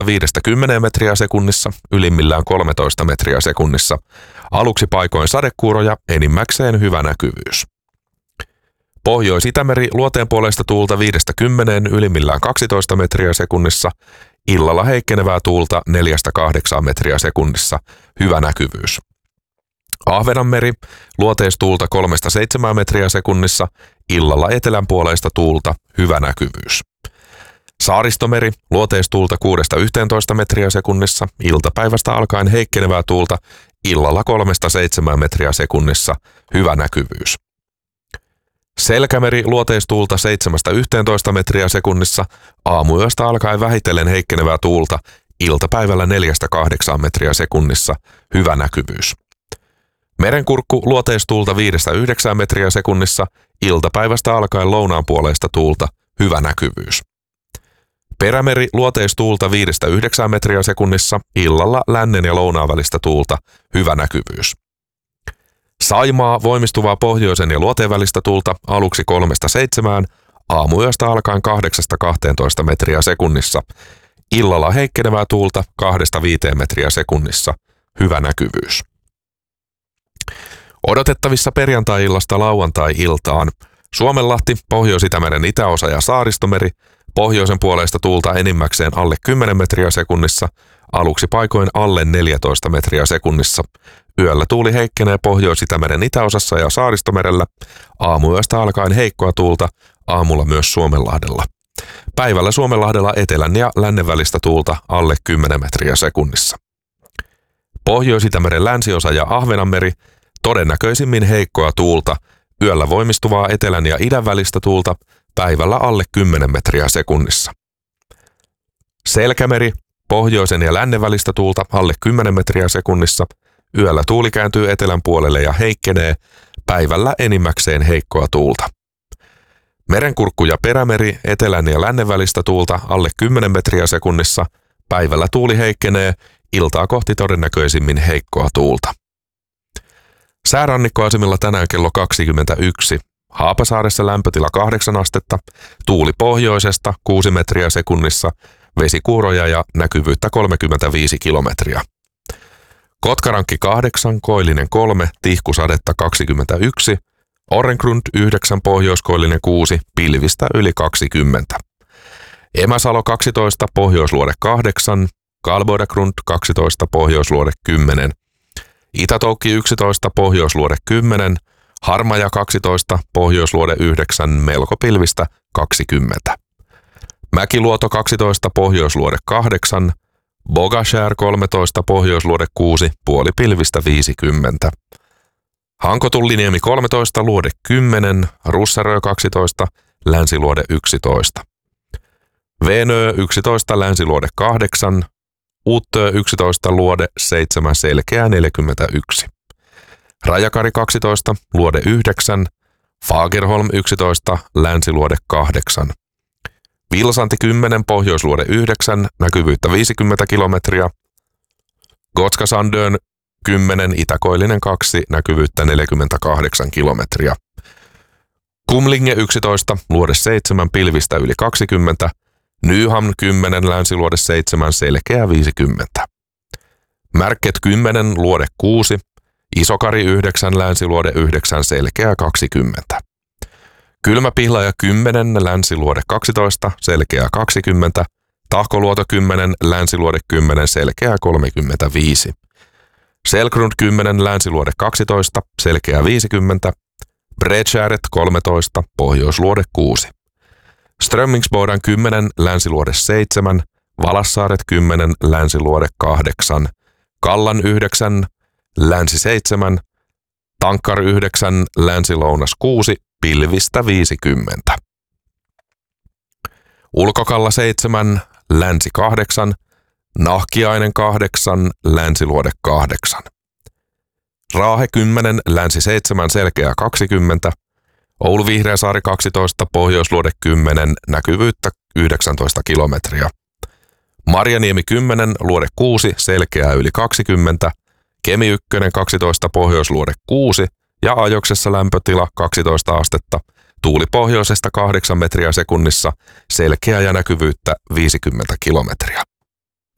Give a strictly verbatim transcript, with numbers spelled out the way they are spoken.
viidestä kymmeneen metriä sekunnissa, ylimmillään kolmetoista metriä sekunnissa. Aluksi paikoin sadekuuroja, enimmäkseen hyvä näkyvyys. Pohjois-Itämeri luoteenpuoleista tuulta viidestä kymmeneen, ylimmillään kaksitoista metriä sekunnissa. Illalla heikkenevää tuulta neljästä kahdeksaan metriä sekunnissa, hyvä näkyvyys. Ahvenanmeri luoteistuulta kolmesta seitsemään metriä sekunnissa, illalla etelänpuoleista tuulta, hyvä näkyvyys. Saaristomeri luoteistuulta kuudesta yhteentoista metriä sekunnissa, iltapäivästä alkaen heikkenevää tuulta, illalla kolmesta seitsemään metriä sekunnissa, hyvä näkyvyys. Selkämeri luoteistuulta seitsemästä yhteentoista metriä sekunnissa, aamuyöstä alkaen vähitellen heikkenevää tuulta, iltapäivällä neljästä kahdeksaan metriä sekunnissa, hyvä näkyvyys. Merenkurkku luoteistuulta viidestä yhdeksään metriä sekunnissa, iltapäivästä alkaen lounaanpuoleista tuulta, hyvä näkyvyys. Perämeri luoteistuulta viidestä yhdeksään metriä sekunnissa, illalla lännen ja lounaan välistä tuulta, hyvä näkyvyys. Saimaa voimistuvaa pohjoisen ja luoteen välistä tuulta, aluksi kolmesta seitsemään, aamuyöstä alkaen kahdeksasta kahteentoista metriä sekunnissa, illalla heikkenevää tuulta kahdesta viiteen metriä sekunnissa, hyvä näkyvyys. Odotettavissa perjantai-illasta lauantai-iltaan. Suomenlahti, Pohjois-Itämeren itäosa ja Saaristomeri, pohjoisen puoleista tuulta enimmäkseen alle kymmenen metriä sekunnissa, aluksi paikoin alle neljätoista metriä sekunnissa. Yöllä tuuli heikkenee Pohjois-Itämeren itäosassa ja Saaristomerellä, aamuyöstä alkaen heikkoa tuulta, aamulla myös Suomenlahdella. Päivällä Suomenlahdella etelän ja lännen välistä tuulta alle kymmenen metriä sekunnissa. Pohjois-Itämeren länsiosa ja Ahvenanmeri, todennäköisimmin heikkoa tuulta, yöllä voimistuvaa etelän ja idän välistä tuulta, päivällä alle kymmenen metriä sekunnissa. Selkämeri, pohjoisen ja lännen välistä tuulta alle kymmenen metriä sekunnissa, yöllä tuuli kääntyy etelän puolelle ja heikkenee, päivällä enimmäkseen heikkoa tuulta. Merenkurkku ja perämeri, etelän ja lännen välistä tuulta alle kymmenen metriä sekunnissa, päivällä tuuli heikkenee, iltaa kohti todennäköisimmin heikkoa tuulta. Säärannikkoasemilla tänään kello kaksikymmentäyksi. Haapasaaressa lämpötila kahdeksan astetta, tuuli pohjoisesta kuusi metriä sekunnissa, vesikuuroja ja näkyvyyttä kolmekymmentäviisi kilometriä. Kotkarankki kahdeksan, koillinen kolme, tihkusadetta kaksikymmentäyksi, Orrengrund yhdeksän, pohjoiskoillinen kuusi, pilvistä yli kaksikymmentä. Emäsalo kaksitoista, pohjoisluode kahdeksan, Kalboidagrund kaksitoista, pohjoisluode kymmenen. Itätoukki yksitoista, pohjoisluode kymmenen, Harmaja kaksitoista, pohjoisluode yhdeksän, melko pilvistä kaksikymmentä. Mäkiluoto kaksitoista, pohjoisluode kahdeksan, Bogashär kolmetoista, pohjoisluode kuusi, puolipilvistä viisikymmentä. Hankotulliniemi kolmetoista, luode kymmenen, Russarö kaksitoista, länsiluode yksitoista. Venö yksitoista, länsiluode kahdeksan, Uttö yksitoista, luode seitsemän, selkeä neljäkymmentäyksi. Rajakari kaksitoista, luode yhdeksän, Fagerholm yksitoista, länsiluode kahdeksan. Vilsanti kymmenen, pohjoisluode yhdeksän, näkyvyyttä viisikymmentä kilometriä. Gotska Sandön kymmenen, itäkoillinen kaksi, näkyvyyttä neljäkymmentäkahdeksan kilometriä. Kumlinge yksitoista, luode seitsemän, pilvistä yli kaksikymmentä. Nyhamn kymmenen, länsiluode seitsemän, selkeä viisikymmentä. Märket kymmenen, luode kuusi, Isokari yhdeksän, länsiluode yhdeksän, selkeä kaksikymmentä. Kylmäpihlaja kymmenen, länsiluode kaksitoista, selkeä kaksikymmentä. Tahkoluoto kymmenen, länsiluode kymmenen, selkeä kolmekymmentäviisi. Selgrund kymmenen, länsiluode kaksitoista, selkeä viisikymmentä. Bredskäret kolmetoista, pohjoisluode kuusi. Strömmingsbodan kymmenen, länsiluode seitsemän, Valassaaret kymmenen, länsiluode kahdeksan, Kallan yhdeksän, länsi seitsemän, Tankkar yhdeksän, länsilounas kuusi, pilvistä viisikymmentä. Ulkokalla seitsemän, länsi kahdeksan, Nahkiainen kahdeksan, länsiluode kahdeksan. Raahe kymmenen, länsi seitsemän, selkeä kaksikymmentä, Oulu Vihreäsaari kaksitoista, pohjoisluode kymmenen, näkyvyyttä yhdeksäntoista kilometriä. Marjaniemi kymmenen, luode kuusi, selkeää yli kaksikymmentä, Kemi yksi kaksitoista, pohjoisluode kuusi ja Ajoksessa lämpötila kaksitoista astetta, tuuli pohjoisesta kahdeksan metriä sekunnissa, selkeää ja näkyvyyttä viisikymmentä kilometriä.